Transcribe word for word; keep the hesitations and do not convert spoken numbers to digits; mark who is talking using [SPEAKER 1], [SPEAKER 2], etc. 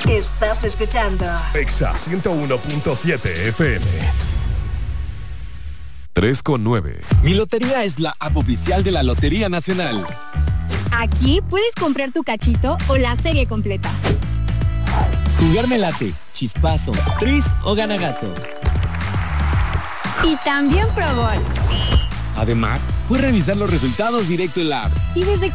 [SPEAKER 1] Estás escuchando
[SPEAKER 2] Exa ciento uno punto siete F M. tres con nueve.
[SPEAKER 3] Mi Lotería es la app oficial de la Lotería Nacional.
[SPEAKER 4] Aquí puedes comprar tu cachito o la serie completa.
[SPEAKER 3] Jugarme late, chispazo, tris o ganagato.
[SPEAKER 4] Y también Pro Bowl.
[SPEAKER 3] Además, puedes revisar los resultados directo en la app.
[SPEAKER 4] Y desde